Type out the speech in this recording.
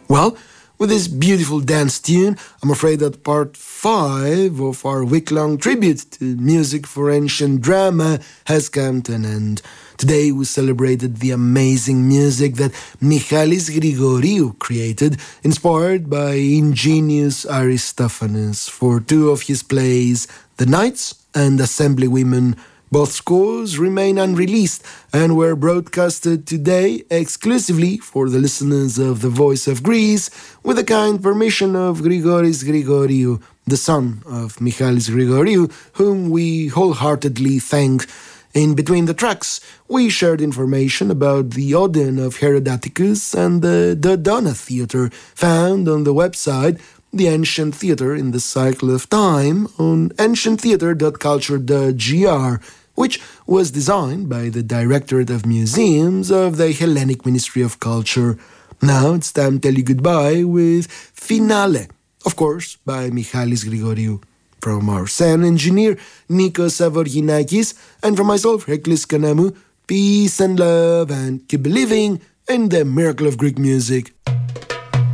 Well, with this beautiful dance tune, I'm afraid that part 5 of our week-long tribute to music for ancient drama has come to an end. Today we celebrated the amazing music that Michalis Grigoriou created, inspired by ingenious Aristophanes for two of his plays, The Knights and Assemblywomen. Both scores remain unreleased and were broadcasted today exclusively for the listeners of The Voice of Greece with the kind permission of Grigoris Grigoriou, the son of Michalis Grigoriou, whom we wholeheartedly thank. In between the tracks, we shared information about the Odeon of Herodoticus and the Dodona Theatre, found on the website The Ancient Theatre in the Cycle of Time on ancienttheatre.culture.gr, which was designed by the Directorate of Museums of the Hellenic Ministry of Culture. Now it's time to tell you goodbye with Finale, of course, by Michalis Grigoriou. From our sound engineer, Nikos Avoriginakis, and from myself, Heklis Kanamou, peace and love, and keep believing in the miracle of Greek music.